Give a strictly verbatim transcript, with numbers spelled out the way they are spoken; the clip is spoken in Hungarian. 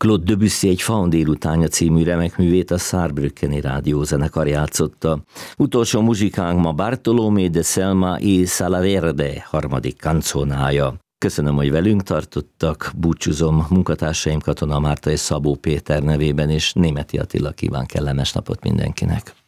Claude Debussy egy Faun délutánja című remek művét a Saarbrückeni rádiózenekar játszotta. Utolsó muzsikánk ma Bartolomé de Selma y Salaverde harmadik kanconája. Köszönöm, hogy velünk tartottak, búcsúzom munkatársaim Katona Márta és Szabó Péter nevében, és Németi Attila kíván kellemes napot mindenkinek.